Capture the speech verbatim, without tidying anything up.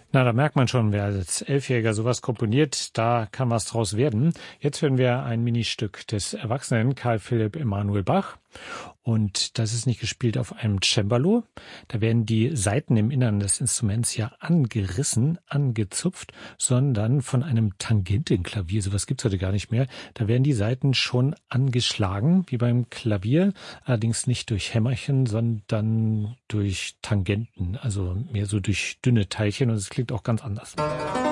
Na, da merkt man schon, wer als Elfjähriger sowas komponiert, da kann was draus werden. Jetzt hören wir ein Ministück des Erwachsenen Karl Philipp Emanuel Bach. Und das ist nicht gespielt auf einem Cembalo. Da werden die Saiten im Innern des Instruments ja angerissen, angezupft, sondern von einem Tangentenklavier. Sowas gibt's heute gar nicht mehr. Da werden die Saiten schon angeschlagen, wie beim Klavier. Allerdings nicht durch Hämmerchen, sondern durch Tangenten. Also mehr so durch dünne Teilchen. Und es klingt auch ganz anders.